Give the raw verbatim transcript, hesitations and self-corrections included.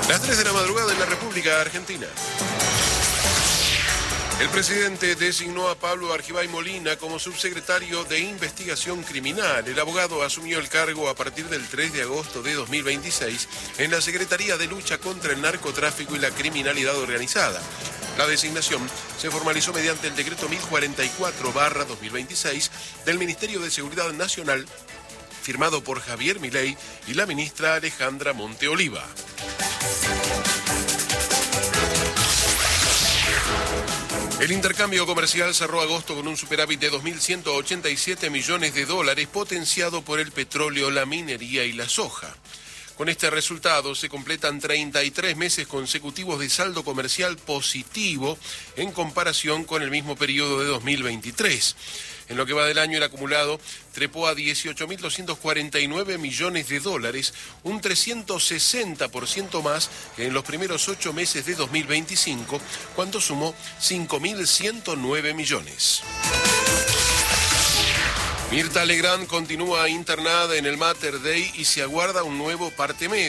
Las tres de la madrugada en la República Argentina. El presidente designó a Pablo Argibay Molina como subsecretario de Investigación Criminal. El abogado asumió el cargo a partir del tres de agosto de dos mil veintiséis en la Secretaría de Lucha contra el Narcotráfico y la Criminalidad Organizada. La designación se formalizó mediante el decreto mil cuarenta y cuatro barra dos mil veintiséis del Ministerio de Seguridad Nacional, firmado por Javier Milei y la ministra Alejandra Monteoliva. El intercambio comercial cerró agosto con un superávit de dos mil ciento ochenta y siete millones de dólares, potenciado por el petróleo, la minería y la soja. Con este resultado se completan treinta y tres meses consecutivos de saldo comercial positivo en comparación con el mismo periodo de dos mil veintitrés. En lo que va del año, el acumulado trepó a dieciocho mil doscientos cuarenta y nueve millones de dólares, un trescientos sesenta por ciento más que en los primeros ocho meses de dos mil veinticinco, cuando sumó cinco mil ciento nueve millones. Mirta Legrand continúa internada en el Mater Dei y se aguarda un nuevo parte médico.